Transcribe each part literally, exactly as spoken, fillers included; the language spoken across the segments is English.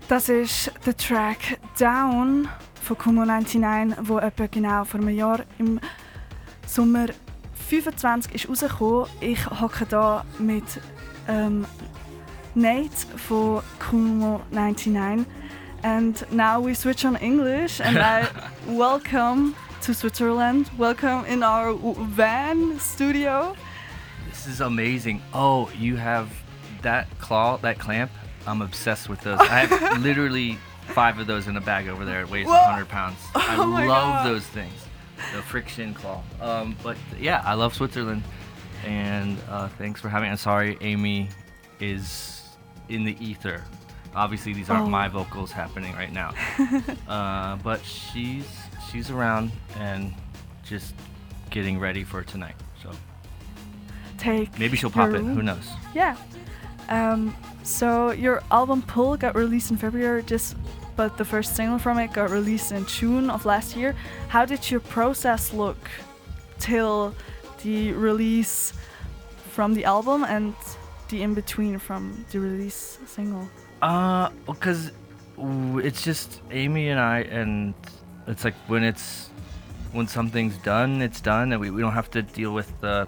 Das ist der Track «Down» von Kumo neunundneunzig, wo etwa genau vor einem Jahr im Sommer fünfundzwanzig ist rausgekommen. Ich hocke hier mit ähm, Nate von Kumo neunundneunzig. And now we switch on English and I welcome to Switzerland. Welcome in our van studio. This is amazing. Oh, you have that claw, that clamp? I'm obsessed with those. I have literally five of those in a bag over there. It weighs one hundred pounds. I Oh my love God. those things. The friction claw. Um, but yeah, I love Switzerland. And uh, thanks for having me. I'm sorry Amy is in the ether. Obviously, these aren't Oh. my vocals happening right now. uh, but she's she's around and just getting ready for tonight. So Take maybe she'll pop your it. Who knows? Yeah. Um, so your album Pull got released in February, just but the first single from it got released in June of last year. How did your process look till the release from the album and the in between from the release single? Uh, because it's just Amy and I, and it's like when it's when something's done, it's done, and we, we don't have to deal with the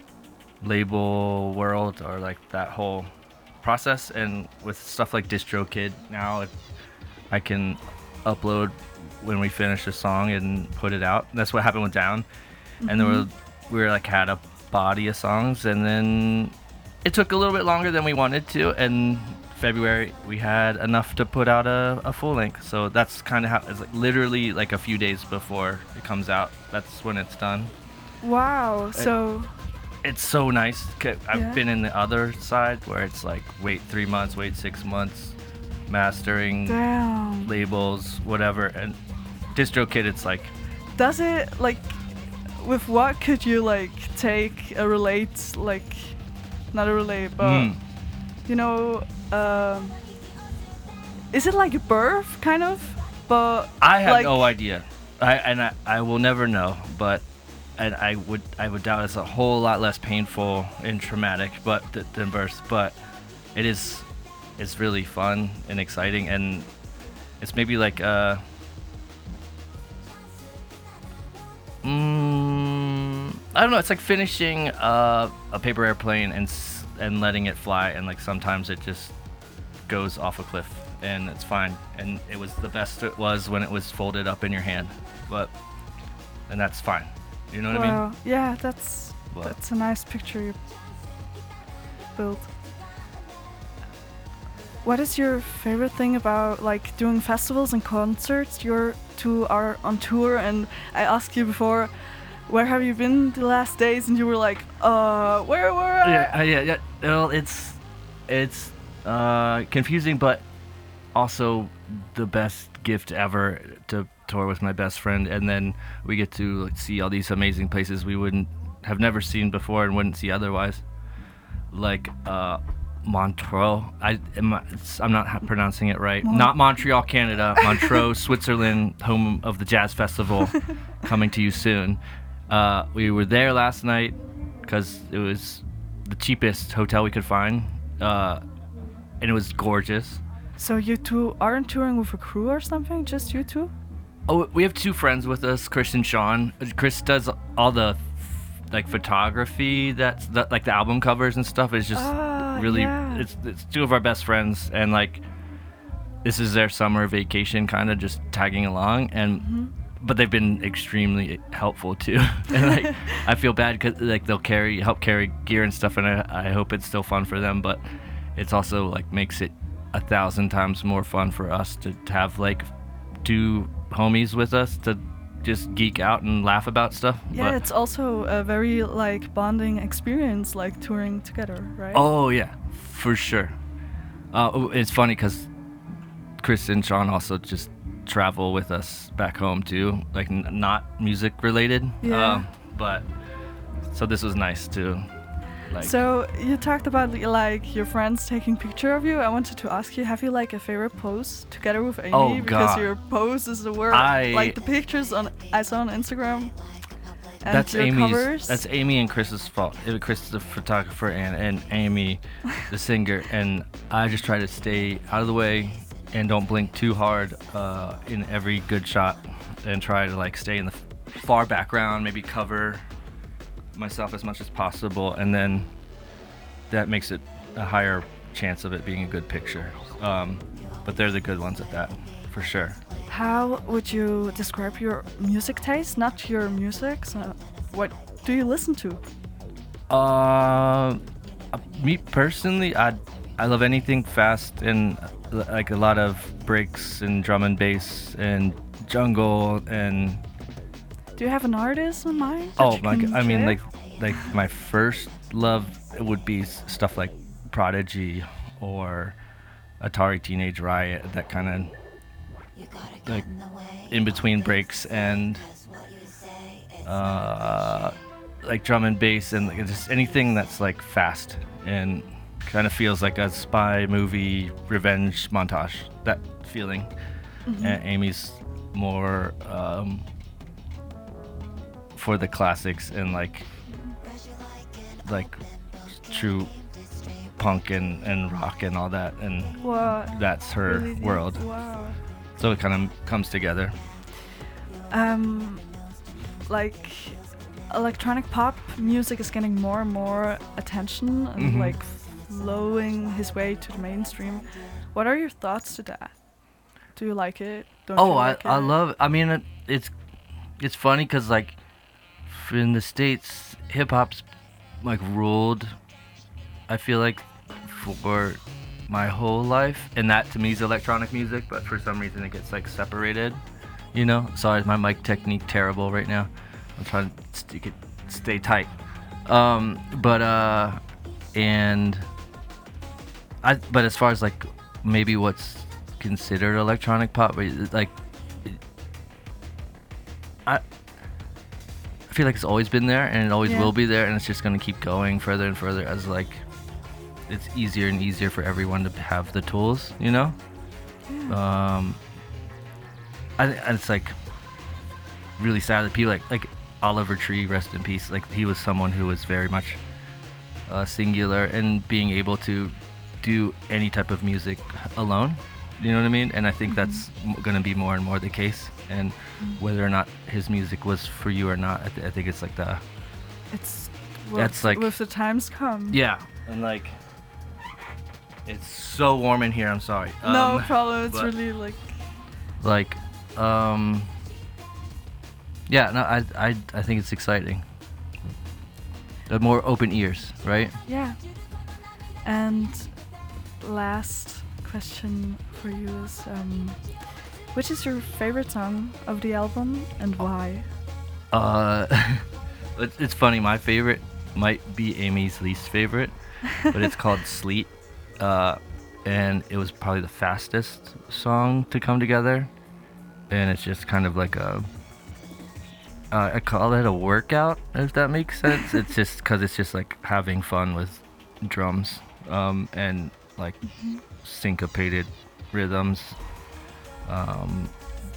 label world or like that whole process. And with stuff like DistroKid now, it, I can upload when we finish a song and put it out. That's what happened with Down. Mm-hmm. And there were we were like had a body of songs, and then it took a little bit longer than we wanted to, and February we had enough to put out a, a full length. So that's kind of how it's like literally like a few days before it comes out. That's when it's done. Wow. So It's so nice. 'Cause I've Yeah. been in the other side where it's like wait three months, wait six months, mastering, damn. labels, whatever. And DistroKid, it's like Does it like with what could you like take a relate like not a relate but mm, you know um is it like a birth kind of but I have like, no idea. I and I, I will never know, but and I would I would doubt it's a whole lot less painful and traumatic but th- than birth, but it is it's really fun and exciting, and it's maybe like uh mm, I don't know, it's like finishing uh, a paper airplane and s- and letting it fly, and like sometimes it just goes off a cliff and it's fine, and it was the best it was when it was folded up in your hand, but and that's fine, you know what I mean? wow. Yeah, that's But- that's a nice picture you built. What is your favorite thing about like doing festivals and concerts? You're two are on tour, and I asked you before, where have you been the last days? And you were like, uh, where were I? Yeah, uh, yeah, yeah. Well, it's it's uh, confusing, but also the best gift ever to tour with my best friend, and then we get to like, see all these amazing places we wouldn't have never seen before and wouldn't see otherwise, like uh, Montreux. I am I- it's, I'm not ha- pronouncing it right. Mon- Not Montreal, Canada. Montreux, Switzerland, home of the jazz festival, coming to you soon. Uh, we were there last night because it was the cheapest hotel we could find, uh, and it was gorgeous. So you two aren't touring with a crew or something? Just you two? Oh, we have two friends with us, Chris and Sean. Chris does all the like photography, that's that, like the album covers and stuff. It's just Ah, really yeah. it's it's two of our best friends, and like this is their summer vacation, kind of just tagging along, and Mm-hmm. but they've been extremely helpful too. And like I feel bad because like they'll carry help carry gear and stuff, and I, I hope it's still fun for them, but it's also like makes it a thousand times more fun for us to, to have like two homies with us to just geek out and laugh about stuff. Yeah, But- it's also a very like bonding experience, like touring together, right? Oh yeah, for sure. Uh, oh, it's funny because Chris and Sean also just travel with us back home too, like n- not music related. Yeah. Um, but so this was nice too. Like, So you talked about like your friends taking picture of you. I wanted to ask you, have you like a favorite pose together with Amy? Oh, because God. your pose is the word. I- Like the pictures on I saw on Instagram. And that's your Amy's. covers. That's Amy and Chris's fault. Uh, Chris is the photographer and, and Amy, the singer, and I just try to stay out of the way and don't blink too hard uh, in every good shot, and try to like stay in the far background, maybe cover myself as much as possible, and then that makes it a higher chance of it being a good picture. Um, but they're the good ones at that, for sure. How would you describe your music taste? Not your music, so what do you listen to? Uh, me personally, I I love anything fast and uh, like a lot of breaks and drum and bass and jungle and. Do you have an artist in mind? Oh my! I mean, like like my first love would be stuff like Prodigy or Atari Teenage Riot, that kind of like in between breaks and uh, like drum and bass and like just anything that's like fast and kind of feels like a spy movie revenge montage. That feeling. Mm-hmm. And Amy's more um, for the classics and like like true punk and, and rock and all that, and what? That's her really world. Wow. So it kind of comes together. Um, like electronic pop music is getting more and more attention and Mm-hmm. like flowing his way to the mainstream. What are your thoughts to that? Do you like it? Don't oh, you I like I it? love. I mean, it, it's it's funny because like in the States, hip hop's like ruled. I feel like for my whole life, and that to me is electronic music. But for some reason, it gets like separated. You know. Sorry, my mic technique terrible right now. I'm trying to stick it, stay tight. Um, but uh, and I. But as far as like maybe what's considered electronic pop, like I. I feel like it's always been there and it always Yeah. will be there, and it's just gonna keep going further and further as like it's easier and easier for everyone to have the tools, you know. Yeah. Um, I and it's like really sad that people like like Oliver Tree, rest in peace. Like he was someone who was very much uh, singular and being able to do any type of music alone. You know what I mean? And I think Mm-hmm. that's m- gonna be more and more the case. And whether or not his music was for you or not, I, th- I think it's like the It's That's with, like- with the times come. yeah, and like it's so warm in here. I'm sorry. No Um, problem. It's but- really like like um yeah, no, I I I think it's exciting. The more open ears, right? yeah. And last question for you is, um, which is your favorite song of the album and why? Uh, it's, it's funny. My favorite might be Amy's least favorite, but it's called Sleet, uh, and it was probably the fastest song to come together, and it's just kind of like a. Uh, I call it a workout, if that makes sense. It's just because it's just like having fun with drums, um, and like syncopated rhythms. Um,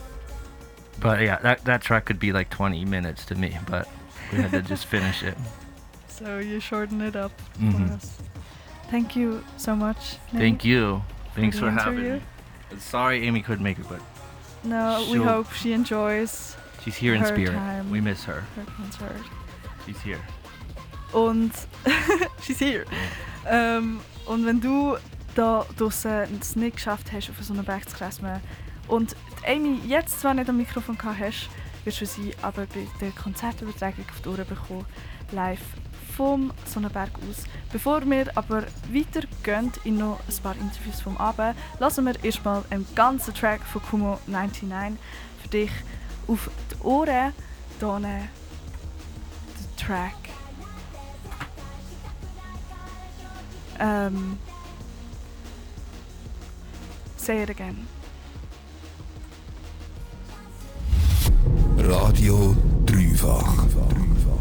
but yeah, that that track could be like twenty minutes to me, but we had to just finish it. So you shorten it up Mhm. for us. Thank you so much. Thank you. Thanks the for having interview. me. Sorry Amy couldn't make it, but No, we She'll- hope she enjoys she's here in her spirit. time. We miss her. her concert. She's here. Und she's here. Ähm, und wenn du da draussen es nicht geschafft hast, auf so einen Berg zu klettern und die Amy jetzt zwar nicht am Mikrofon gehabt hast, wirst du sie aber bei der Konzertübertragung auf die Ohren bekommen, live vom Sonnenberg aus. Bevor wir aber weitergehen in noch ein paar Interviews vom Abend, lassen wir erstmal einen ganzen Track von Kumo neunundneunzig für dich auf die Ohren. Hier der Track. Um, say it again. Radio Dreifach.